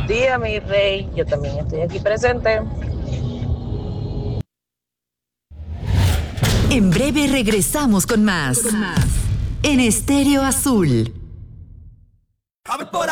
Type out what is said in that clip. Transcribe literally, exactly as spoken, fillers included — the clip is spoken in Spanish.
días, mi rey. Yo también estoy aquí presente. En breve regresamos con más. En Estéreo Azul.